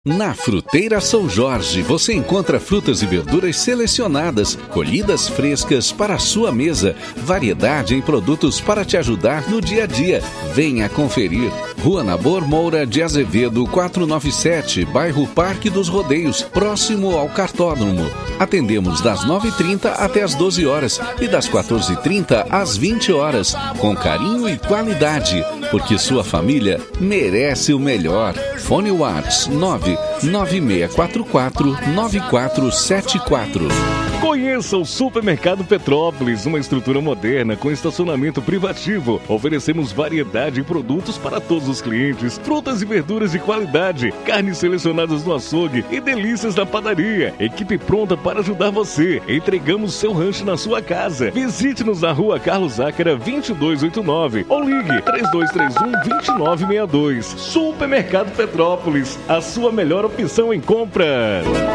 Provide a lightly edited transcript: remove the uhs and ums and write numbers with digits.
Na Fruteira São Jorge, você encontra frutas e verduras selecionadas, colhidas frescas para a sua mesa, variedade em produtos para te ajudar no dia a dia. Venha conferir. Rua Nabor Moura de Azevedo, 497, bairro Parque dos Rodeios, próximo ao Cartódromo. Atendemos das 9h30 até as 12 horas e das 14h30 às 20 horas, com carinho e qualidade, porque sua família merece o melhor. Fone WhatsApp 996449474. Conheça o Supermercado Petrópolis, uma estrutura moderna com estacionamento privativo. Oferecemos variedade de produtos para todos os clientes, frutas e verduras de qualidade, carnes selecionadas no açougue e delícias da padaria. Equipe pronta para ajudar você. Entregamos seu rancho na sua casa. Visite-nos na Rua Carlos Zácara, 2289 ou ligue 3231-2962. Supermercado Petrópolis, a sua melhor opção em compras.